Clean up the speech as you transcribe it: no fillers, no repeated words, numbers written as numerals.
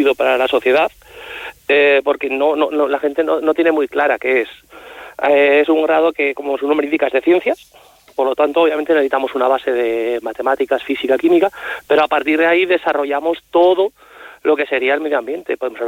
útil para la sociedad, porque la gente no tiene muy clara qué es. Es un grado que, como su nombre indica, es de ciencias. Por lo tanto, obviamente necesitamos una base de matemáticas, física, química, pero a partir de ahí desarrollamos todo lo que sería el medio ambiente. Podemos